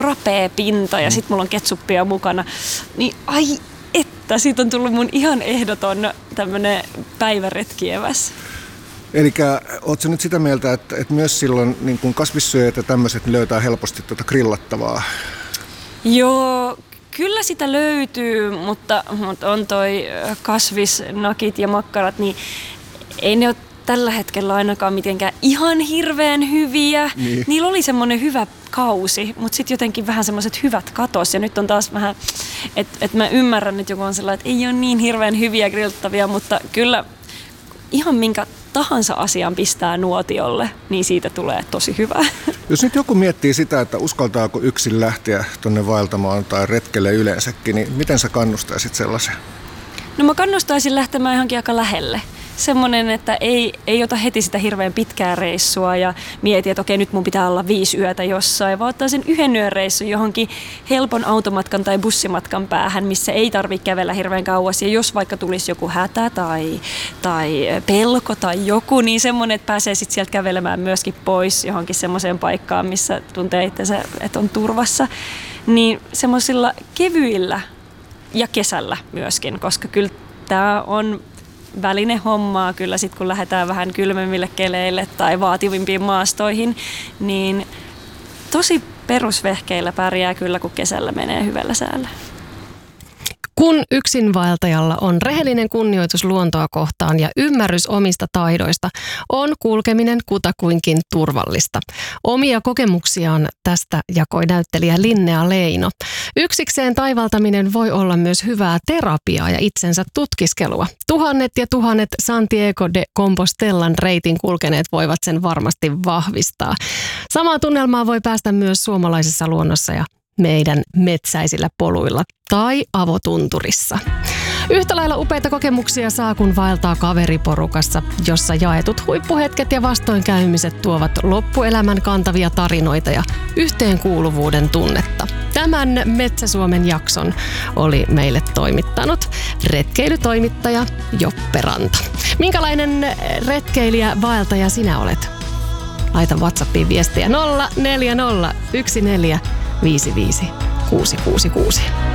rapea pinta ja sit mulla on ketsuppia mukana. Niin ai että, siitä on tullut mun ihan ehdoton tämmönen päiväretkieväs. Elikkä ootko nyt sitä mieltä, että myös silloin niin kun kasvissyöjät ja tämmöiset löytää helposti grillattavaa? Joo, kyllä sitä löytyy, mutta on toi kasvisnakit ja makkarat, niin ei ne ole tällä hetkellä ainakaan mitenkään ihan hirveän hyviä. Niin. Niillä oli semmoinen hyvä kausi, mutta sitten jotenkin vähän semmoiset hyvät katos. Ja nyt on taas vähän, että mä ymmärrän nyt joku on sellainen, että ei ole niin hirveän hyviä grillattavia, mutta kyllä ihan minkä tahansa asian pistää nuotiolle, niin siitä tulee tosi hyvää. Jos nyt joku miettii sitä, että uskaltaako yksin lähteä tuonne vaeltamaan tai retkelle yleensäkin, niin miten sä kannustaisit sellaisen? No mä kannustaisin lähtemään johonkin aika lähelle. Semmoinen, että ei ota heti sitä hirveän pitkää reissua ja mieti, että okei, nyt mun pitää olla 5 yötä jossain, vaan ottaa sen 1 yön reissun johonkin helpon automatkan tai bussimatkan päähän, missä ei tarvitse kävellä hirveän kauas. Ja jos vaikka tulisi joku hätä tai pelko tai joku, niin semmoinen, että pääsee sitten sieltä kävelemään myöskin pois johonkin semmoiseen paikkaan, missä tuntee itsensä, että on turvassa. Niin semmoisilla kevyillä ja kesällä myöskin, koska kyllä tämä on välinehommaa kyllä sit kun lähdetään vähän kylmemmille keleille tai vaativimpiin maastoihin, niin tosi perusvehkeillä pärjää kyllä, kun kesällä menee hyvällä säällä. Kun yksinvaeltajalla on rehellinen kunnioitus luontoa kohtaan ja ymmärrys omista taidoista, on kulkeminen kutakuinkin turvallista. Omia kokemuksiaan tästä jakoi näyttelijä Linnea Leino. Yksikseen taivaltaminen voi olla myös hyvää terapiaa ja itsensä tutkiskelua. Tuhannet ja tuhannet Santiago de Compostellan reitin kulkeneet voivat sen varmasti vahvistaa. Samaa tunnelmaa voi päästä myös suomalaisessa luonnossa ja meidän metsäisillä poluilla tai avotunturissa. Yhtä lailla upeita kokemuksia saa, kun vaeltaa kaveriporukassa, jossa jaetut huippuhetket ja vastoinkäymiset tuovat loppuelämän kantavia tarinoita ja yhteenkuuluvuuden tunnetta. Tämän Metsä-Suomen jakson oli meille toimittanut retkeilytoimittaja Joppe Ranta. Minkälainen retkeilijä vaeltaja sinä olet? Laita WhatsAppiin viestiä 040 14 55 666.